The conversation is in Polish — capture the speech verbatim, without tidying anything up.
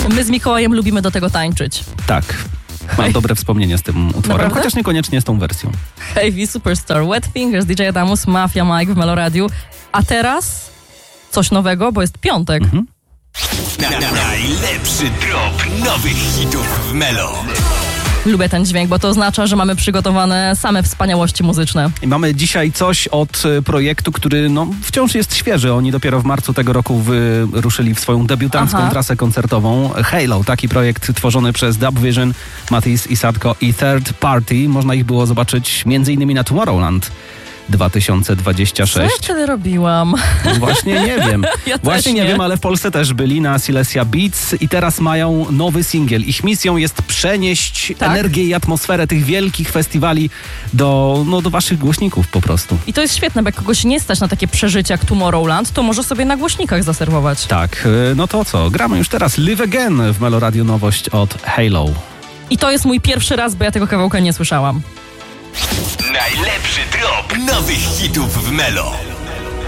My z Mikołajem lubimy do tego tańczyć. Tak. Mam Hej. dobre wspomnienie z tym utworem, Naprawdę? chociaż niekoniecznie z tą wersją. Heavy Superstar, Wet Fingers, D J Adamus, Mafia Mike w Meloradiu. A teraz coś nowego, bo jest piątek. Mhm. Na, na, najlepszy drop nowych hitów w Melo. Lubię ten dźwięk, bo to oznacza, że mamy przygotowane same wspaniałości muzyczne. I mamy dzisiaj coś od e, projektu, który no, wciąż jest świeży. Oni dopiero w marcu tego roku wyruszyli w swoją debiutancką Aha. trasę koncertową. Halo, taki projekt tworzony przez Dub Vision, Matisse i Sadko i Third Party. Można ich było zobaczyć między innymi na Tomorrowland dwa tysiące dwudziesty Co ja szósty. wtedy robiłam? No właśnie nie wiem. Ja też Właśnie nie nie. wiem, ale w Polsce też byli na Silesia Beats i teraz mają nowy singiel. Ich misją jest przenieść Tak? energię i atmosferę tych wielkich festiwali do, no, do waszych głośników po prostu. I to jest świetne, bo jak kogoś nie stać na takie przeżycia jak Tomorrowland, to może sobie na głośnikach zaserwować. Tak, y, no to co? Gramy już teraz Live Again w Meloradiu, nowość od Halo. I to jest mój pierwszy raz, bo ja tego kawałka nie słyszałam. Najlepszy drop nowych hitów w Melo.